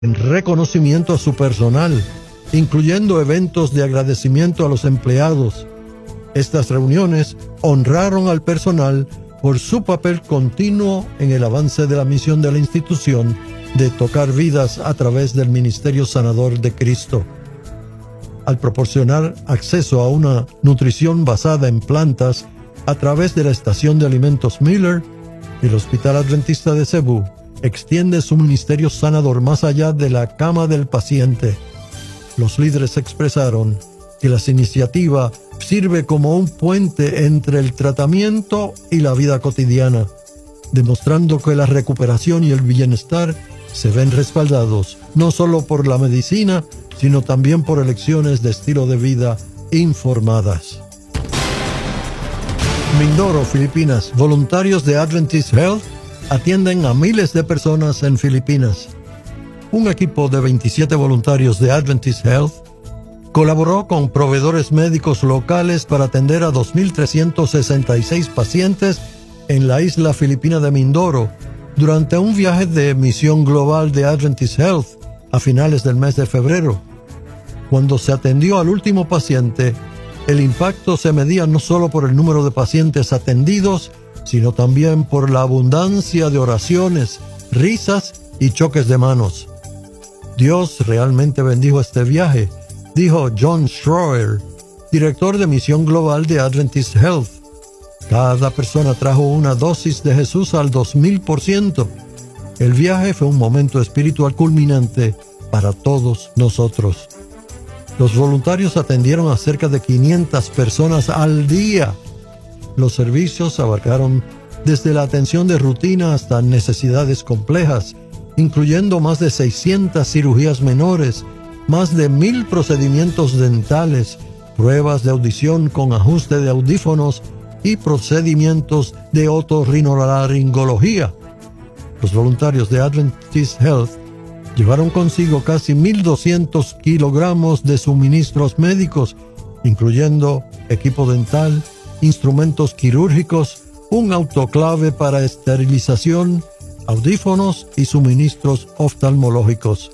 en reconocimiento a su personal, incluyendo eventos de agradecimiento a los empleados. Estas reuniones honraron al personal por su papel continuo en el avance de la misión de la institución de tocar vidas a través del ministerio sanador de Cristo. Al proporcionar acceso a una nutrición basada en plantas a través de la estación de alimentos Miller, el Hospital Adventista de Cebú extiende su ministerio sanador más allá de la cama del paciente. Los líderes expresaron que la iniciativa sirve como un puente entre el tratamiento y la vida cotidiana, demostrando que la recuperación y el bienestar se ven respaldados no solo por la medicina, sino también por elecciones de estilo de vida informadas. Mindoro, Filipinas. Voluntarios de Adventist Health atienden a miles de personas en Filipinas. Un equipo de 27 voluntarios de Adventist Health colaboró con proveedores médicos locales para atender a 2.366 pacientes en la isla filipina de Mindoro durante un viaje de misión global de Adventist Health a finales del mes de febrero. Cuando se atendió al último paciente, el impacto se medía no solo por el número de pacientes atendidos, sino también por la abundancia de oraciones, risas y choques de manos. Dios realmente bendijo este viaje, dijo John Schroer, director de misión global de Adventist Health. Cada persona trajo una dosis de Jesús al 2000%. El viaje fue un momento espiritual culminante para todos nosotros. Los voluntarios atendieron a cerca de 500 personas al día. Los servicios abarcaron desde la atención de rutina hasta necesidades complejas, incluyendo más de 600 cirugías menores, más de 1,000 procedimientos dentales, pruebas de audición con ajuste de audífonos y procedimientos de otorrinolaringología. Los voluntarios de Adventist Health llevaron consigo casi 1,200 kilogramos de suministros médicos, incluyendo equipo dental, instrumentos quirúrgicos, un autoclave para esterilización, audífonos y suministros oftalmológicos.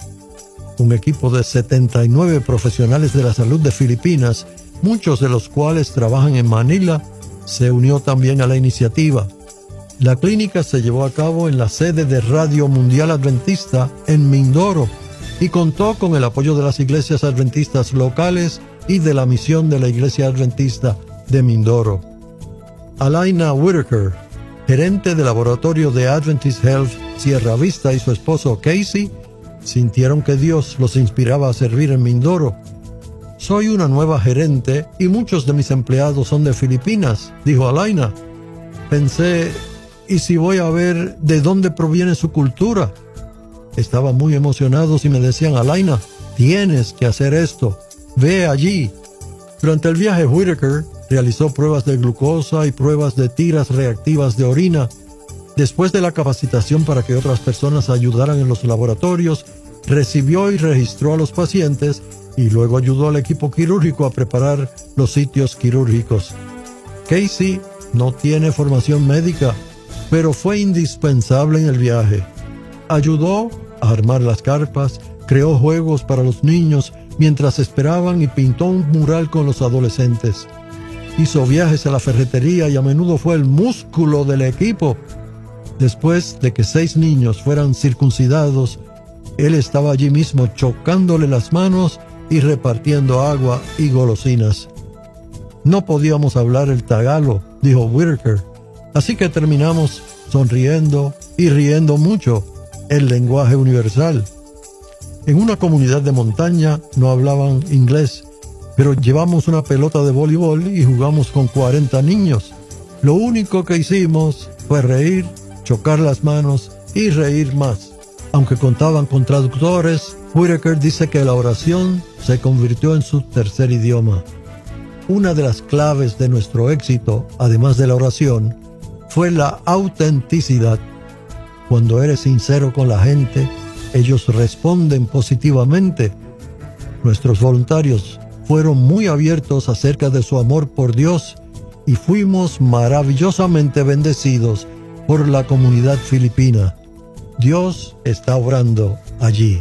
Un equipo de 79 profesionales de la salud de Filipinas, muchos de los cuales trabajan en Manila, se unió también a la iniciativa. La clínica se llevó a cabo en la sede de Radio Mundial Adventista en Mindoro y contó con el apoyo de las iglesias adventistas locales y de la misión de la Iglesia Adventista de Mindoro. Alaina Whitaker, gerente del laboratorio de Adventist Health Sierra Vista, y su esposo Casey sintieron que Dios los inspiraba a servir en Mindoro. Soy una nueva gerente y muchos de mis empleados son de Filipinas, dijo Alaina. Pensé, ¿y si voy a ver de dónde proviene su cultura? Estaban muy emocionados y me decían, Alaina, tienes que hacer esto, ve allí. Durante el viaje, Whitaker realizó pruebas de glucosa y pruebas de tiras reactivas de orina. Después de la capacitación para que otras personas ayudaran en los laboratorios, recibió y registró a los pacientes y luego ayudó al equipo quirúrgico a preparar los sitios quirúrgicos. Casey no tiene formación médica, pero fue indispensable en el viaje. Ayudó a armar las carpas, creó juegos para los niños mientras esperaban y pintó un mural con los adolescentes. Hizo viajes a la ferretería y a menudo fue el músculo del equipo. Después de que 6 niños fueran circuncidados, él estaba allí mismo chocándole las manos y repartiendo agua y golosinas. No podíamos hablar el tagalo, dijo Whitaker, así que terminamos sonriendo y riendo mucho, el lenguaje universal. En una comunidad de montaña no hablaban inglés, pero llevamos una pelota de voleibol y jugamos con 40 niños. Lo único que hicimos fue reír, chocar las manos y reír más. Aunque contaban con traductores, Whitaker dice que la oración se convirtió en su tercer idioma. Una de las claves de nuestro éxito, además de la oración, fue la autenticidad. Cuando eres sincero con la gente, ellos responden positivamente. Nuestros voluntarios fueron muy abiertos acerca de su amor por Dios y fuimos maravillosamente bendecidos por la comunidad filipina. Dios está obrando allí.